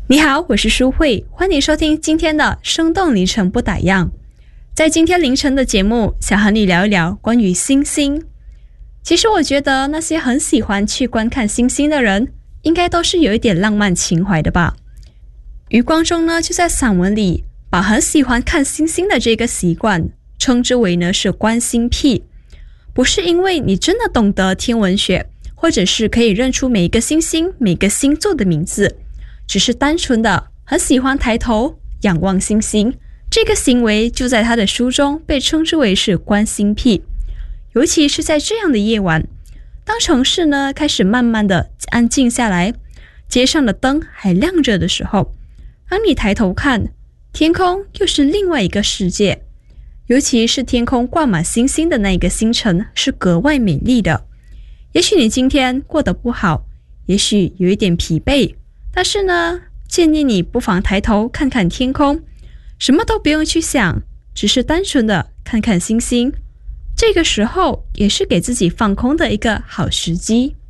你好，我是舒慧，欢迎收听今天的生动凌晨不打烊。在今天凌晨的节目，想和你聊一聊关于星星。其实我觉得那些很喜欢去观看星星的人，应该都是有一点浪漫情怀的吧。余光中呢，就在散文里把很喜欢看星星的这个习惯称之为呢是观星癖。不是因为你真的懂得天文学，或者是可以认出每一个星星每个星座的名字，只是单纯的很喜欢抬头仰望星星，这个行为就在他的书中被称之为是观星癖。尤其是在这样的夜晚，当城市呢开始慢慢的安静下来，街上的灯还亮着的时候，当你抬头看，天空又是另外一个世界。尤其是天空挂满星星的那一个星辰是格外美丽的。也许你今天过得不好，也许有一点疲惫，但是呢，建议你不妨抬头看看天空，什么都不用去想，只是单纯的看看星星。这个时候也是给自己放空的一个好时机。